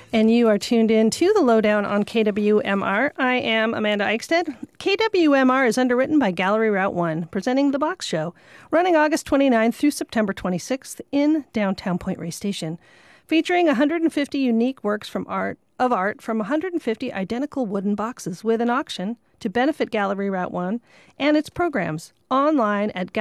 And you are tuned in to the Lowdown on KWMR. I am Amanda Eichstedt. KWMR is underwritten by Gallery Route 1, presenting The Box Show, running August 29th through September 26th in downtown Point Reyes Station, featuring 150 unique works from art from 150 identical wooden boxes with an auction to benefit Gallery Route 1 and its programs online at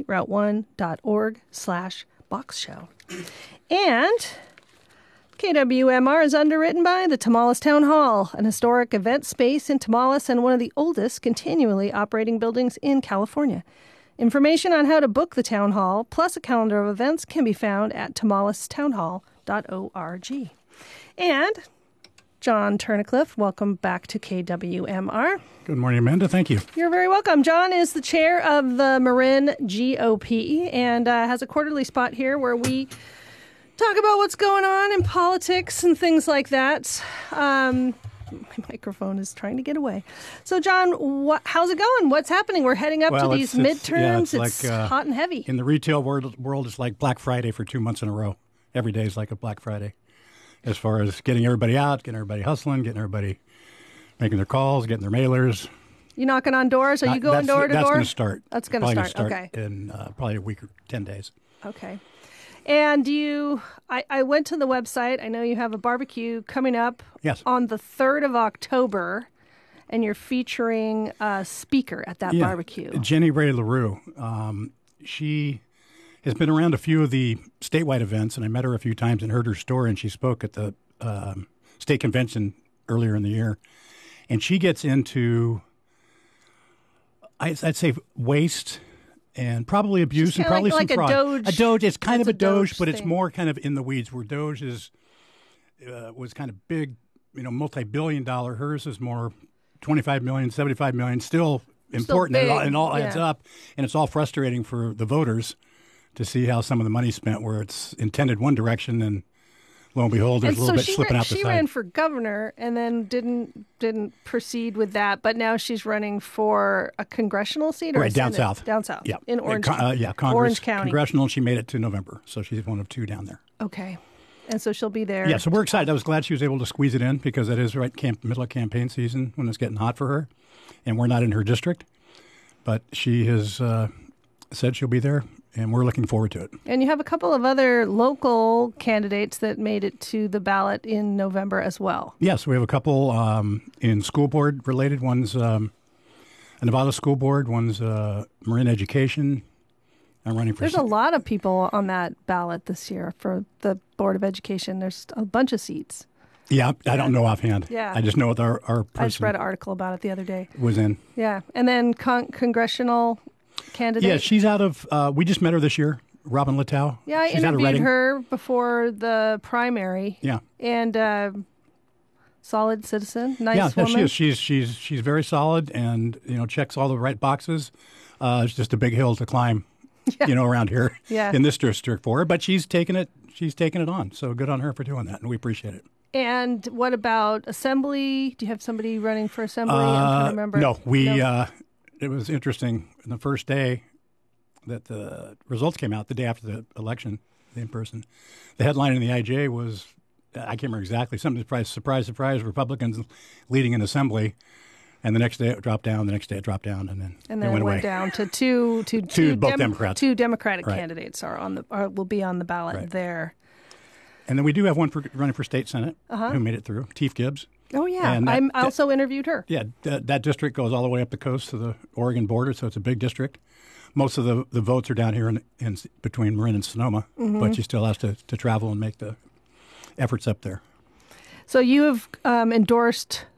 galleryroute1.org/boxshow. And KWMR is underwritten by the Tomales Town Hall, an historic event space in Tomales and one of the oldest continually operating buildings in California. Information on how to book the Town Hall, plus a calendar of events, can be found at tomalestownhall.org. And John Turnicliffe, welcome back to KWMR. Good morning, Amanda. Thank you. You're very welcome. John is the chair of the Marin GOP and has a quarterly spot here where we talk about what's going on in politics and things like that. My microphone is trying to get away. So, John, how's it going? What's happening? We're heading up to these midterms. It's hot and heavy. In the retail world, it's like Black Friday for 2 months in a row. Every day is like a Black Friday. As far as getting everybody out, getting everybody hustling, getting everybody making their calls, getting their mailers. You knocking on doors? Are you going door to door? That's going to start. That's going to start. Okay. In probably a week or 10 days. Okay. And I went to the website. I know you have a barbecue coming up on the 3rd of October, and you're featuring a speaker at that barbecue. Jenny Ray LaRue. She has been around a few of the statewide events, and I met her a few times and heard her story, and she spoke at the state convention earlier in the year. And she gets into, I'd say, waste and probably abuse and probably some fraud. A Doge. It's kind of a Doge, but it's more kind of in the weeds. Where Doge was kind of big, multi-billion dollar. Hers is more 25 million, 75 million. Still important, and all adds up. And it's all frustrating for the voters to see how some of the money spent where it's intended one direction and lo and behold, there's a little bit slipping out the side. She ran for governor and then didn't proceed with that, but now she's running for a congressional seat or down south. Down south, yeah, in Orange, Congress, Orange County. Congressional, and she made it to November, so she's one of two down there. Okay, and so she'll be there. Yeah, so we're excited. I was glad she was able to squeeze it in because it is middle of campaign season when it's getting hot for her, and we're not in her district, but she has said she'll be there. And we're looking forward to it. And you have a couple of other local candidates that made it to the ballot in November as well. Yes, we have a couple in school board related. One's a Nevada school board. One's Marin Education. I'm running for. There's a lot of people on that ballot this year for the Board of Education. There's a bunch of seats. Yeah, I don't know offhand. Yeah. I just know what our person I just read an article about it the other day. Was in. Yeah. And then congressional candidate? Yeah, she's out of, we just met her this year, Robin Littau. Yeah, I interviewed her before the primary. Yeah. And solid citizen, nice woman. Yeah, she is. She's very solid and, checks all the right boxes. It's just a big hill to climb, around here in this district for her. But she's taken it on. So good on her for doing that, and we appreciate it. And what about Assembly? Do you have somebody running for Assembly? I'm trying to remember. No, it was interesting. On the first day that the results came out, the day after the election, in person, the headline in the IJ was, I can't remember exactly, something surprise, Republicans leading an assembly. And the next day it dropped down, and then it went down to two both Democrats. Two Democratic candidates will be on the ballot there. And then we do have one running for state senate who made it through, Teef Gibbs. Oh, yeah. I also interviewed her. Yeah, that district goes all the way up the coast to the Oregon border, so it's a big district. Most of the votes are down here in between Marin and Sonoma, but she still has to travel and make the efforts up there. So you have endorsed